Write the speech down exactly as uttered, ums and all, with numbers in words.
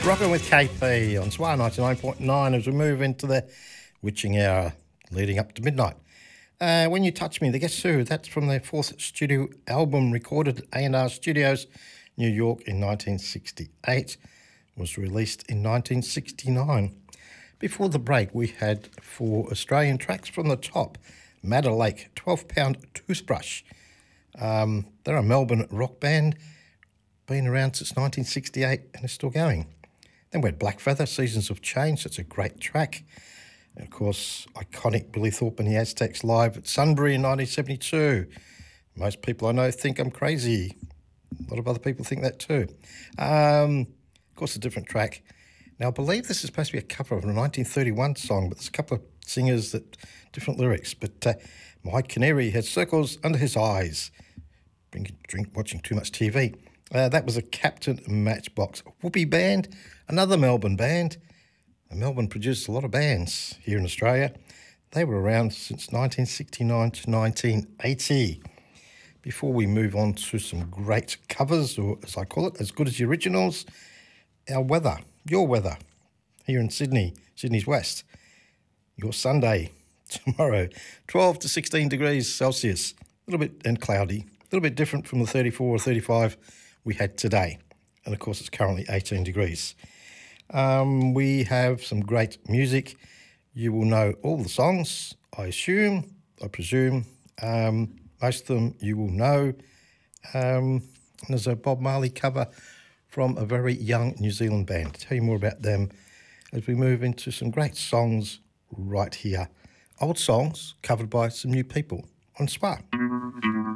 Rocking with K P on Swar ninety-nine point nine as we move into the witching hour leading up to midnight. Uh, When You Touch Me, the Guess Who, that's from their fourth studio album recorded at A and R Studios, New York in nineteen sixty-eight, was released in nineteen sixty-nine. Before the break, we had four Australian tracks from the top. Madder Lake, twelve pound Toothbrush. Um, they're a Melbourne rock band, been around since nineteen sixty-eight and is still going. Then we had Blackfeather, Seasons of Change. That's a great track. And of course, iconic Billy Thorpe and the Aztecs live at Sunbury in nineteen seventy-two. Most people I know think I'm crazy. A lot of other people think that too. Um, of course, a different track. Now, I believe this is supposed to be a cover of a nineteen thirty-one song, but there's a couple of singers that different lyrics. But uh, My Canary has circles under his eyes. Been drink watching too much T V. Uh, that was a Captain Matchbox Whoopee band, another Melbourne band. Melbourne produced a lot of bands here in Australia. They were around since nineteen sixty-nine to nineteen eighty. Before we move on to some great covers, or as I call it, as good as the originals, our weather, your weather, here in Sydney, Sydney's West. Your Sunday, tomorrow, twelve to sixteen degrees Celsius, a little bit and cloudy, a little bit different from the thirty-four or thirty-five we had today. And of course, it's currently eighteen degrees. Um, we have some great music. You will know all the songs, I assume, I presume. Um, most of them you will know. Um, and there's a Bob Marley cover from a very young New Zealand band. I'll tell you more about them as we move into some great songs right here. Old songs covered by some new people on Spa.